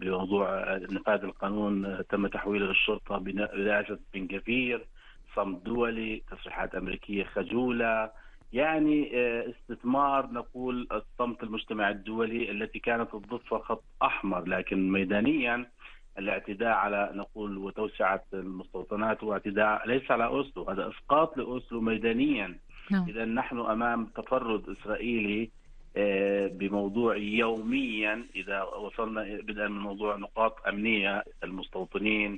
بموضوع نفاذ القانون تم تحويله للشرطة برئاسة بن غفير، صمت دولي، تصريحات أمريكية خجولة، يعني استثمار نقول الصمت المجتمع الدولي التي كانت الضفة خط أحمر، لكن ميدانيا الاعتداء على نقول وتوسعة المستوطنات واعتداء ليس على أوسلو، هذا إسقاط لأوسلو ميدانيا. نعم. إذا نحن أمام تفرد إسرائيلي بموضوع يوميا، إذا وصلنا بدءا من موضوع نقاط أمنية المستوطنين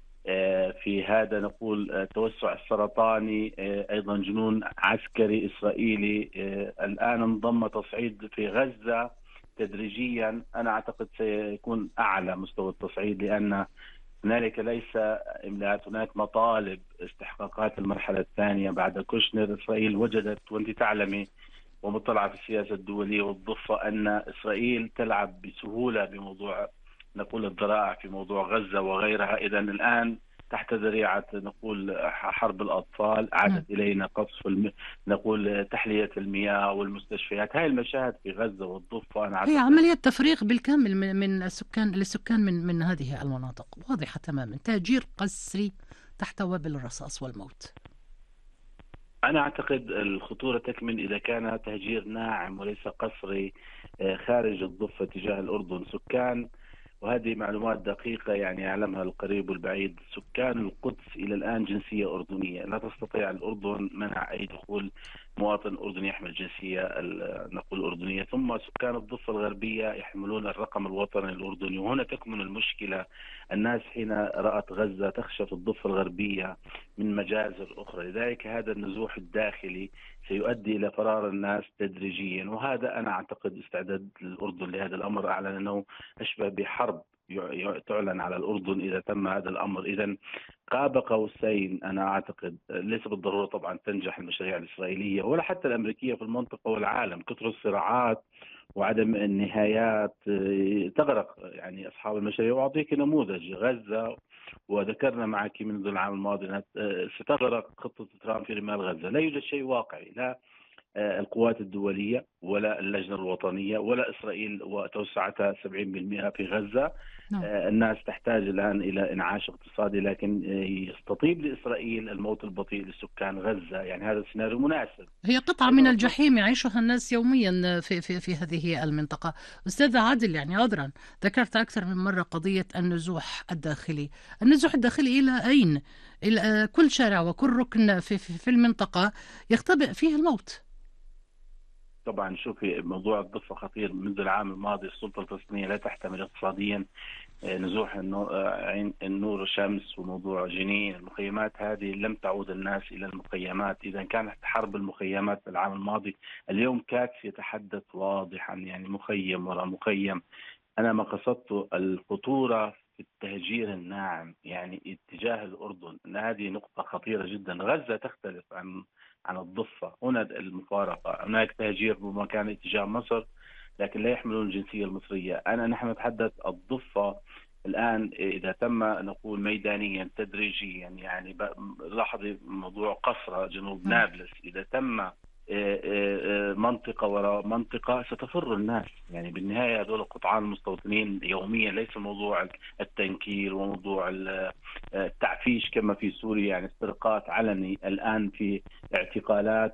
في هذا نقول التوسع السرطاني، أيضا جنون عسكري إسرائيلي، الآن انضم تصعيد في غزة تدريجيا. أنا أعتقد سيكون أعلى مستوى التصعيد، لأن هنالك ليس إملاءات، هناك مطالب استحقاقات المرحلة الثانية بعد كوشنر. إسرائيل وجدت، وأنت تعلمي ومطلعة في السياسة الدولية والضفة، أن إسرائيل تلعب بسهولة بموضوع نقول الذرائع في موضوع غزة وغيرها. إذا الآن تحت ذريعة نقول حرب الأطفال عادت إلينا قصف نقول تحلية المياه والمستشفيات. هاي المشاهد في غزة والضفة أنا هي أعتقد عملية تفريغ بالكامل من السكان للسكان من هذه المناطق، واضحة تماما، تهجير قسري تحت وابل الرصاص والموت. أنا أعتقد الخطورة تكمن إذا كان تهجير ناعم وليس قسري خارج الضفة تجاه الأردن. سكان، وهذه معلومات دقيقة يعني يعلمها القريب والبعيد، سكان القدس إلى الآن جنسية أردنية، لا تستطيع الأردن منع أي دخول مواطن أردني يحمل جنسية نقول أردنية. ثم سكان الضفة الغربية يحملون الرقم الوطني الأردني، وهنا تكمن المشكلة. الناس حين رأت غزة تخشى الضفة الغربية من مجازر أخرى، لذلك هذا النزوح الداخلي سيؤدي إلى فرار الناس تدريجيا، وهذا أنا أعتقد استعداد الأردن لهذا الأمر. أعلن أنه أشبه بحرب تعلن على الأردن إذا تم هذا الأمر. إذا قاب قوسين أنا أعتقد، ليس بالضرورة طبعا تنجح المشاريع الإسرائيلية ولا حتى الأمريكية في المنطقة والعالم، كثر الصراعات وعدم النهايات تغرق يعني أصحاب المشاريع. وأعطيك نموذج غزة، وذكرنا معك منذ العام الماضي ستغرق خطة ترامب في رمال غزة. لا يوجد شيء واقعي، لا القوات الدولية ولا اللجنة الوطنية ولا إسرائيل وتوسعتها 70% في غزة. الناس تحتاج الآن إلى إنعاش اقتصادي، لكن يستطيب لإسرائيل الموت البطيء لسكان غزة. يعني هذا السيناريو مناسب. هي قطعة من الجحيم يعيشها الناس يوميا في هذه المنطقة. أستاذ عادل، يعني عذرا ذكرت أكثر من مرة قضية النزوح الداخلي. النزوح الداخلي إلى أين؟ إلى كل شارع وكل ركن في المنطقة يختبئ فيه الموت. طبعا شوفي، موضوع الضفة خطير. منذ العام الماضي السلطة الفلسطينية لا تحتمل اقتصاديا نزوح عين النور الشمس وموضوع جنين. المخيمات هذه لم تعود الناس إلى المخيمات. إذا كانت حرب المخيمات في العام الماضي، اليوم كاتس يتحدث واضحا، يعني مخيم وراء مخيم. أنا ما قصدت الخطورة في التهجير الناعم يعني اتجاه الأردن، أن هذه نقطة خطيرة جدا. غزة تختلف عن الضفة. هنا المفارقة، هناك تهجير بمكان اتجاه مصر لكن لا يحملون الجنسية المصرية. نحن نتحدث الضفة الآن إذا تم نقول ميدانيا تدريجيا، يعني لاحظي موضوع قصرة جنوب نابلس، إذا تم منطقة وراء منطقة ستفر الناس. يعني بالنهاية هذول قطعان المستوطنين يوميا، ليس موضوع التنكيل وموضوع التعفيش كما في سوريا، يعني استرقاء علني. الآن في اعتقالات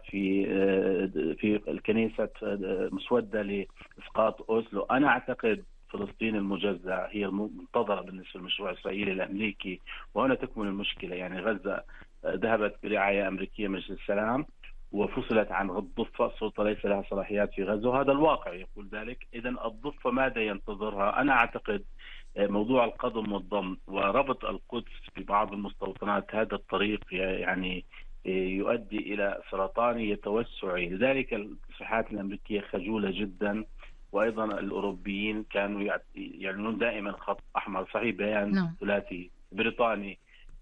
في الكنيسة مسودة لإسقاط أوسلو. أنا أعتقد فلسطين المجزأة هي المنتظرة بالنسبة للمشروع الإسرائيلي الأمريكي، وهنا تكمن المشكلة. يعني غزة ذهبت برعاية أمريكية مجلس السلام وفصلت عن الضفة، السلطة ليس لها صلاحيات في غزة، وهذا الواقع يقول ذلك. إذا الضفة ماذا ينتظرها؟ أنا أعتقد موضوع القضم والضم وربط القدس ببعض المستوطنات، هذا الطريق يعني يؤدي إلى سرطاني توسعي. لذلك التصريحات الأمريكية خجولة جدا، وأيضا الأوروبيين كانوا يعلنون دائما خط أحمر. صحيح بيان ثلاثي بريطاني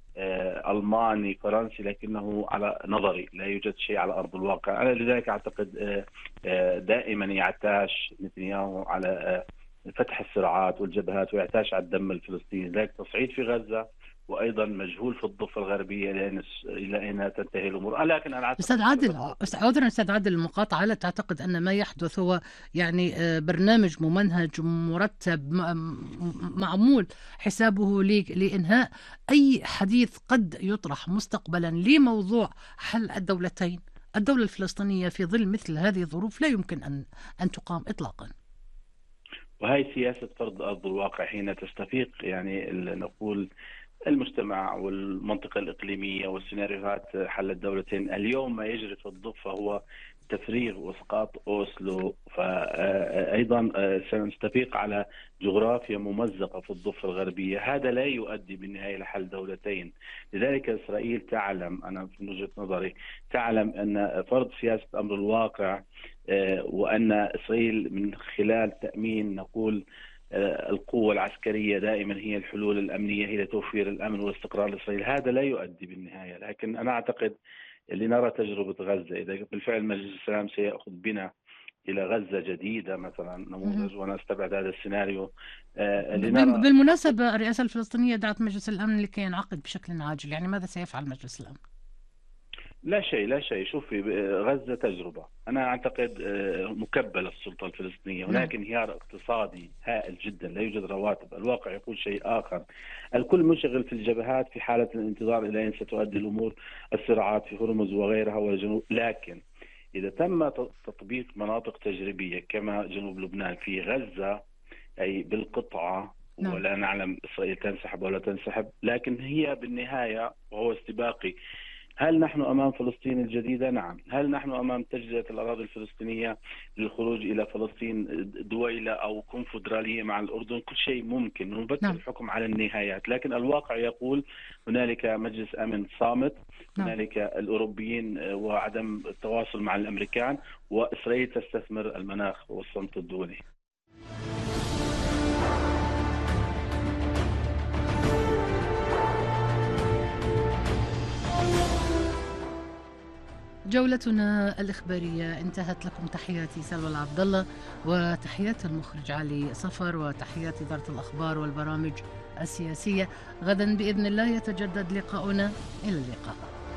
ألماني فرنسي، لكنه على نظري لا يوجد شيء على أرض الواقع. أنا لذلك أعتقد دائما يعتاش نتنياهو على فتح الصراعات والجبهات وإعتاش على الدم الفلسطيني. ذلك تصعيد في غزة، وايضا مجهول في الضفه الغربيه الى اين تنتهي الامور. لكن انا اعتقد أستاذ عادل، عذرا أستاذ عادل المقاطعة، هل تعتقد أن ما يحدث هو يعني برنامج ممنهج مرتب معمول حسابه لإنهاء أي حديث قد يطرح مستقبلا لموضوع حل الدولتين؟ الدولة الفلسطينية في ظل مثل هذه الظروف لا يمكن أن تقام إطلاقا. وهي سياسة فرض أرض الواقع حين تستفيق يعني نقول المجتمع والمنطقة الإقليمية والسيناريوهات حل الدولتين. اليوم ما يجري في الضفة هو تفريغ واسقاط اوسلو، فايضا سنستفيق على جغرافيا ممزقه في الضفه الغربيه. هذا لا يؤدي بالنهايه لحل دولتين. لذلك اسرائيل تعلم، انا من وجهه نظري تعلم ان فرض سياسه امر الواقع، وان اسرائيل من خلال تامين نقول القوة العسكرية دائما هي الحلول الأمنية، هي توفير الأمن والاستقرار لإسرائيل، هذا لا يؤدي بالنهاية. لكن أنا أعتقد لنرى تجربة غزة، إذا بالفعل مجلس السلام سيأخذ بنا إلى غزة جديدة مثلا نموذج، وأنا أستبعد هذا السيناريو. بالمناسبة الرئاسة الفلسطينية دعت مجلس الأمن لكي ينعقد بشكل عاجل، يعني ماذا سيفعل مجلس الأمن؟ لا شيء. شوفي، غزة تجربة، أنا أعتقد مكبلة السلطة الفلسطينية. هناك انهيار اقتصادي هائل جدا، لا يوجد رواتب، الواقع يقول شيء آخر. الكل منشغل في الجبهات في حالة الانتظار إلى أين ستؤدي الأمور، الصراعات في هرمز وغيرها والجنوب. لكن إذا تم تطبيق مناطق تجريبية كما جنوب لبنان في غزة، أي بالقطعة، ولا نعلم إسرائيل تنسحب ولا تنسحب، لكن هي بالنهاية وهو استباقي. هل نحن أمام فلسطين الجديدة؟ نعم. هل نحن أمام تجزئة الأراضي الفلسطينية للخروج إلى فلسطين دويلة أو كونفدرالية مع الأردن؟ كل شيء ممكن، نبكر الحكم على النهايات. لكن الواقع يقول هنالك مجلس أمن صامت، هنالك الأوروبيين وعدم التواصل مع الأمريكان، وإسرائيل تستثمر المناخ والصمت الدولي. جولتنا الإخبارية انتهت. لكم تحياتي سلوى العبد الله، وتحيات المخرج علي صفر، وتحيات إدارة الأخبار والبرامج السياسية. غدا بإذن الله يتجدد لقاؤنا. إلى اللقاء.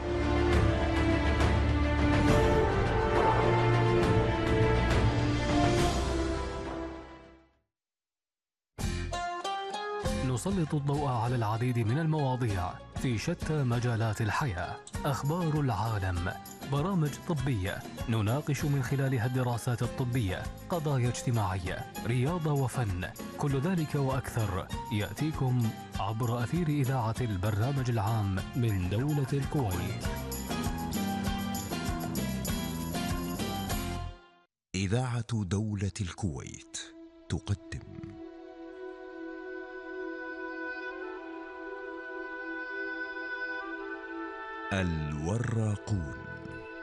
نسلط الضوء على العديد من المواضيع في شتى مجالات الحياة. أخبار العالم، برامج طبية نناقش من خلالها الدراسات الطبية، قضايا اجتماعية، رياضة وفن، كل ذلك وأكثر يأتيكم عبر أثير إذاعة البرنامج العام من دولة الكويت. إذاعة دولة الكويت تقدم الوراقون.